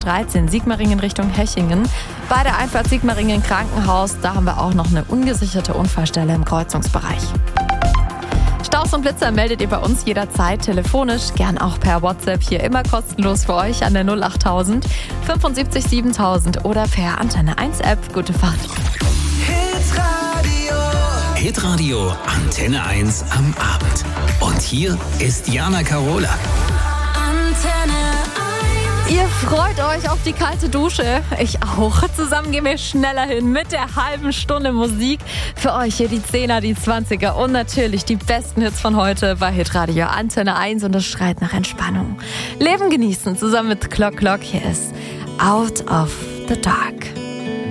A13 Sigmaringen Richtung Hechingen. Bei der Einfahrt Sigmaringen Krankenhaus, da haben wir auch noch eine ungesicherte Unfallstelle im Kreuzungsbereich. Staus und Blitzer meldet ihr bei uns jederzeit telefonisch, gern auch per WhatsApp, hier immer kostenlos für euch an der 08000 75 7000 oder per Antenne 1 App. Gute Fahrt. Hitradio Antenne 1 am Abend. Und hier ist Jana Karola. Ihr freut euch auf die kalte Dusche. Ich auch. Zusammen gehen wir schneller hin mit der halben Stunde Musik. Für euch hier die 10er, die 20er und natürlich die besten Hits von heute bei Hitradio Antenne 1 und es schreit nach Entspannung. Leben genießen zusammen mit Clock Clock. Hier ist Out of the Dark.